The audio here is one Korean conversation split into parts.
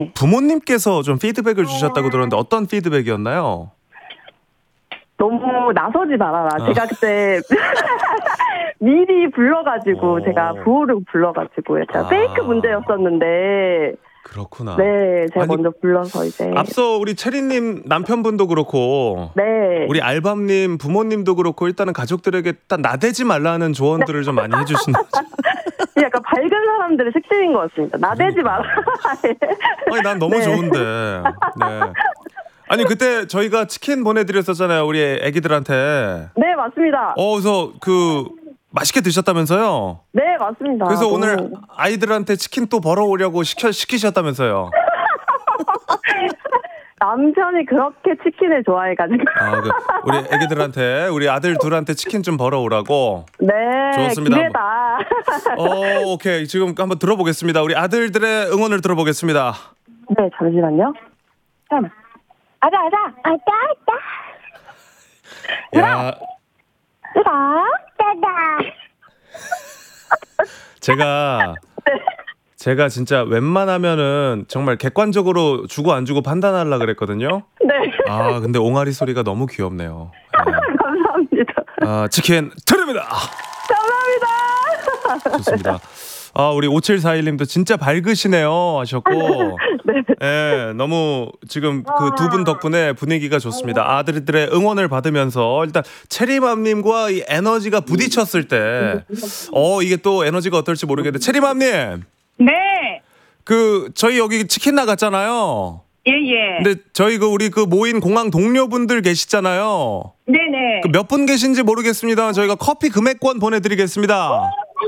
부모님께서 좀 피드백을 주셨다고 들었는데 어떤 피드백이었나요? 너무 나서지 말아라. 제가 그때 미리 불러가지고 제가 부호를 불러가지고 약간 페이크 문제였었는데. 그렇구나. 네, 제가 먼저 불러서 이제. 앞서 우리 체리님 남편분도 그렇고, 네, 우리 알밤님 부모님도 그렇고 일단은 가족들에게 일단 나대지 말라는 조언들을 좀 많이 해주시는 거죠. 약간 밝은 사람들의 특징인 것 같습니다. 나대지 마라. 아니 난 너무 좋은데. 네. 아니 그때 저희가 치킨 보내드렸었잖아요 우리 애기들한테. 네, 맞습니다. 그래서 맛있게 드셨다면서요? 네, 맞습니다. 그래서 오늘 아이들한테 치킨 또 벌어오려고 시키셨다면서요? 남편이 그렇게 치킨을 좋아해가지고. 우리 애기들한테, 우리 아들 둘한테 치킨 좀 벌어오라고. 네, 좋습니다. 기회다. 오케이. 지금 한번 들어보겠습니다. 우리 아들들의 응원을 들어보겠습니다. 네, 잠시만요. 아자. 야, 제가 진짜 웬만하면은 정말 객관적으로 주고 안 주고 판단하려고 그랬거든요. 네. 근데 옹알이 소리가 너무 귀엽네요. 네. 감사합니다. 치킨 드립니다. 감사합니다. 좋습니다. 우리 5741님도 진짜 밝으시네요 하셨고. 네, 너무 지금 그 두 분 덕분에 분위기가 좋습니다. 아들들의 응원을 받으면서 일단 체리맘님과 이 에너지가 부딪혔을 때 이게 또 에너지가 어떨지 모르겠는데 체리맘님. 네. 저희 여기 치킨 나갔잖아요. 예. 근데 저희 우리 모인 공항 동료분들 계시잖아요. 네네. 몇 분 계신지 모르겠습니다. 저희가 커피 금액권 보내드리겠습니다.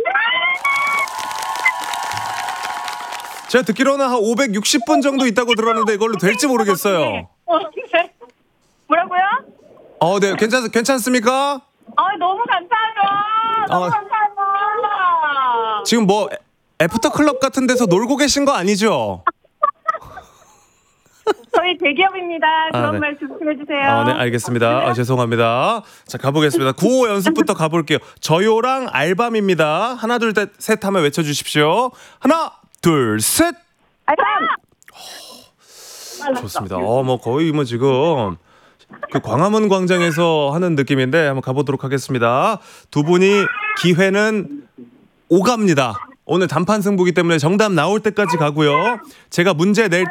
제가 듣기로는 한 560분 정도 있다고 들었는데 이걸로 될지 모르겠어요. 뭐라고요? 네, 괜찮습니까? 너무 감사하죠. 너무 감사하죠. 지금 애프터 클럽 같은 데서 놀고 계신 거 아니죠? 저희 대기업입니다. 그런 네. 말씀 좀 해주세요. 네, 알겠습니다. 죄송합니다. 자, 가보겠습니다. 구호 연습부터 가볼게요. 저요랑 알밤입니다. 하나, 둘, 셋 하면 외쳐주십시오. 하나, 둘, 셋. 알밤. 좋습니다. 거의 지금 광화문 광장에서 하는 느낌인데 한번 가보도록 하겠습니다. 두 분이 기회는 오갑니다. 오늘 단판 승부기 때문에 정답 나올 때까지 가고요. 제가 문제 낼